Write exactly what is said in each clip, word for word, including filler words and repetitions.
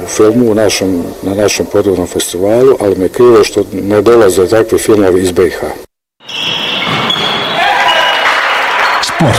filmu u našem, na našem podvodnom festivalu, ali me krivo što ne dolaze takvi filmovi iz B i H. Sport.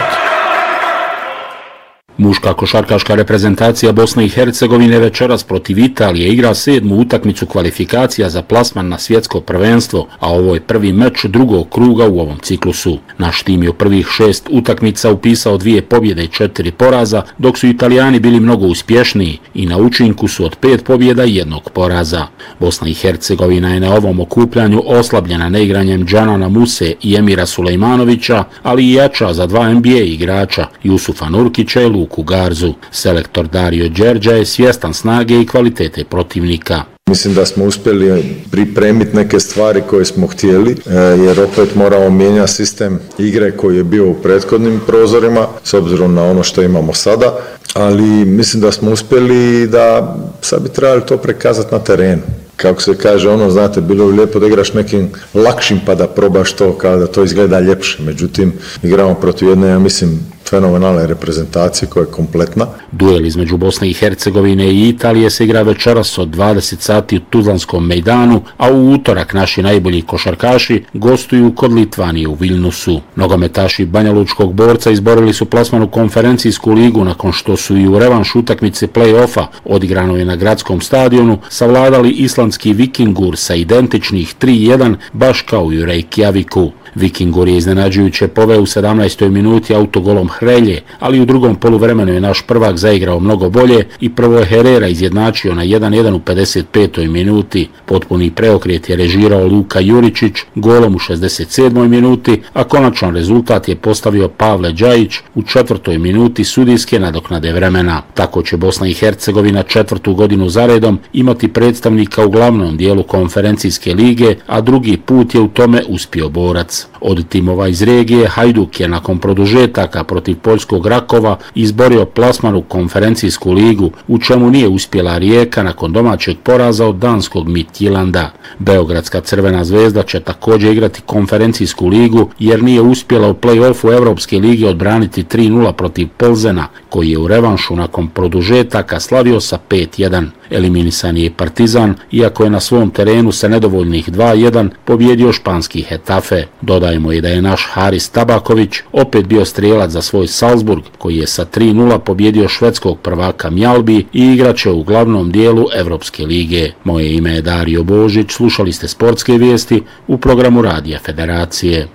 Muška košarkaška reprezentacija Bosne i Hercegovine večeras protiv Italije igra sedmu utakmicu kvalifikacija za plasman na svjetsko prvenstvo, a ovo je prvi meč drugog kruga u ovom ciklusu. Naš tim je u prvih šest utakmica upisao dvije pobjede i četiri poraza, dok su Italijani bili mnogo uspješniji i na učinku su od pet pobjeda i jednog poraza. Bosna i Hercegovina je na ovom okupljanju oslabljena neigranjem Džanana Muse i Emira Sulejmanovića, ali i jača za dva N B A igrača, Jusufa Nurkića i Luku Garzu. Selektor Dario Đerđa je svjestan snage i kvalitete protivnika. Mislim da smo uspjeli pripremiti neke stvari koje smo htjeli, jer opet moramo mijenjati sistem igre koji je bio u prethodnim prozorima, s obzirom na ono što imamo sada, ali mislim da smo uspjeli da sad bi trebali to prikazati na terenu. Kako se kaže, ono, znate, bilo bi lijepo da igraš nekim lakšim pa da probaš to, kao da to izgleda ljepše. Međutim, igramo protiv jedne, ja mislim, fenomenalne reprezentacije koja je kompletna. Duel između Bosne i Hercegovine i Italije se igra večeras od dvadeset sati u Tuzlanskom mejdanu, a u utorak naši najbolji košarkaši gostuju kod Litvanije u Vilnusu. Nogometaši Banjalučkog Borca izborili su plasman u konferencijsku ligu nakon što su i u revanš utakmice play-offa odigranoj na gradskom stadionu savladali islandski Vikingur sa identičnih tri jedan baš kao i u Reykjaviku. Vikingur je iznenađujuće poveo u sedamnaestoj minuti autogolom Hrelje, ali u drugom poluvremenu je naš prvak zaigrao mnogo bolje i prvo je Herrera izjednačio na jedan jedan u pedeset petoj minuti. Potpuni preokret je režirao Luka Juričić golom u šezdeset sedmoj minuti, a konačan rezultat je postavio Pavle Đajić u četvrtoj minuti sudijske nadoknade vremena. Tako će Bosna i Hercegovina četvrtu godinu zaredom imati predstavnika u glavnom dijelu konferencijske lige, a drugi put je u tome uspio Borac. Od timova iz regije Hajduk je nakon produžetaka protiv poljskog Rakova izborio plasman u konferencijsku ligu, u čemu nije uspjela Rijeka nakon domaćeg poraza od danskog Midtjylanda. Beogradska Crvena zvezda će također igrati konferencijsku ligu jer nije uspjela u play-offu Evropske lige odbraniti tri nula protiv Plzena, koji je u revanšu nakon produžetaka slavio sa pet jedan. Eliminisan je Partizan, iako je na svom terenu sa nedovoljnih dva jedan pobjedio španski Hetafe. Dodajmo i da je naš Haris Tabaković opet bio strijelac za svoj Salzburg, koji je sa tri nula pobjedio švedskog prvaka Mjalbi i igraće u glavnom dijelu Evropske lige. Moje ime je Dario Božić, slušali ste sportske vijesti u programu Radija Federacije.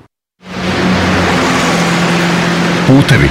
Putevi.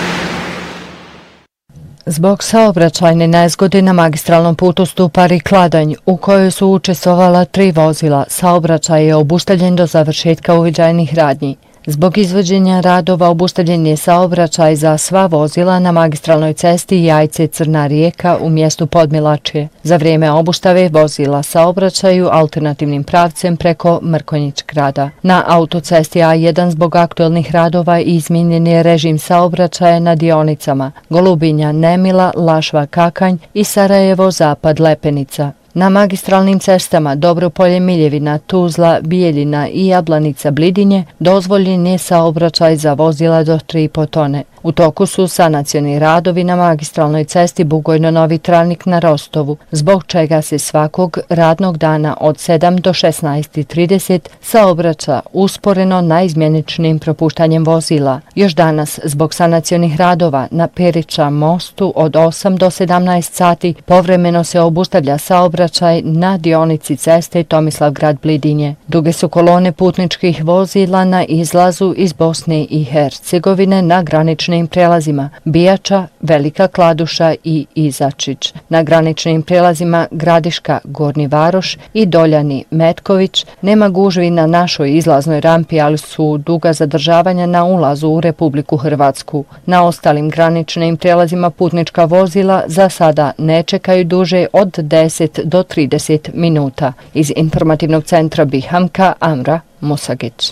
Zbog saobraćajne nezgode na magistralnom putu Stupari-Kladanj, u kojoj su učestvovala tri vozila, saobraćaj je obustavljen do završetka uviđajnih radnji. Zbog izvođenja radova obustavljen je saobraćaj za sva vozila na magistralnoj cesti Jajce-Crna Rijeka u mjestu Podmilačje. Za vrijeme obustave vozila saobraćaju alternativnim pravcem preko Mrkonjić grada. Na autocesti A jedan zbog aktuelnih radova izmijenjen je režim saobraćaja na dionicama Golubinja-Nemila, Lašva-Kakanj i Sarajevo-Zapad-Lepenica. Na magistralnim cestama Dobropolje-Miljevina, Tuzla, Bijeljina i Jablanica-Blidinje dozvoljen je saobraćaj za vozila do tri i po tone. U toku su sanacioni radovi na magistralnoj cesti Bugojno-Novi Travnik na Rostovu, zbog čega se svakog radnog dana od sedam do šesnaest i trideset saobraća usporeno naizmjeničnim propuštanjem vozila. Još danas, zbog sanacionih radova na Perića mostu od osam do sedamnaest sati povremeno se obustavlja saobraćaj na dionici ceste Tomislavgrad-Blidinje. Duge su kolone putničkih vozila na izlazu iz Bosne i Hercegovine na graničnim prelazima Bijača, Velika Kladuša i Izačić. Na graničnim prelazima Gradiška, Gornji Varoš i Doljani, Metković nema gužvi na našoj izlaznoj rampi, ali su duga zadržavanja na ulazu u Republiku Hrvatsku. Na ostalim graničnim prelazima putnička vozila za sada ne čekaju duže od deset do trideset minuta. Iz informativnog centra Bihamka, Amra Musagić.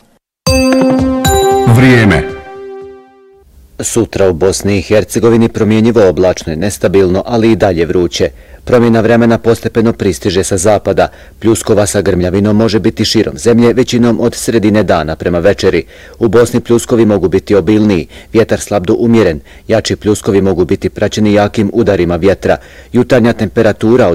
Vrijeme. Sutra u Bosni i Hercegovini promjenjivo oblačno i nestabilno, ali i dalje vruće. Promjena vremena postepeno pristiže sa zapada. Pljuskova sa grmljavinom može biti širom zemlje, većinom od sredine dana prema večeri. U Bosni pljuskovi mogu biti obilniji, vjetar slab do umjeren. Jači pljuskovi mogu biti praćeni jakim udarima vjetra. Jutarnja temperatura od